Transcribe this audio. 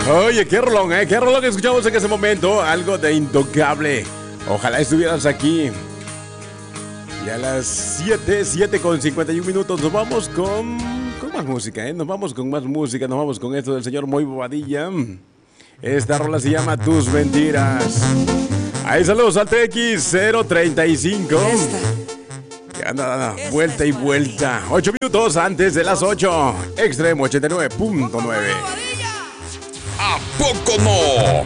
Oye, qué rolón, qué rolón que escuchamos en ese momento. Algo de Intocable. Ojalá estuvieras aquí. Y a las 7 con 51 minutos nos vamos con más música, Nos vamos con más música, nos vamos con esto del señor Moy Bobadilla. Esta rola se llama Tus Mentiras. Ahí saludos al TX035. Que anda vuelta y vuelta. 8 minutos antes de las 8. Extremo 89.9. ¿A poco no?